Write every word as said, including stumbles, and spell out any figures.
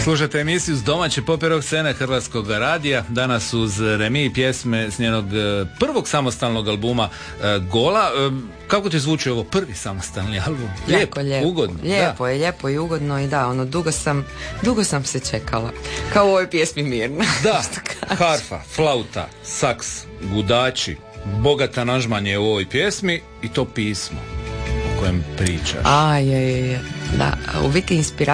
Slušajte emisiju s domaće pop i rock scene Hrvatskog radija. Danas uz Remi pjesme s njenog prvog samostalnog albuma Gola. Kako ti zvuči ovo prvi samostalni album? Jako lijepo, ugodno. Lijepo da. je, lijepo i ugodno i da, ono, dugo sam, dugo sam se čekala. Kao u ovoj pjesmi Mirna. Da, harfa, flauta, saks, gudači, bogat aranžman je u ovoj pjesmi i to pismo o kojem pričaš. A, je, je, je. Da, u biti inspiracija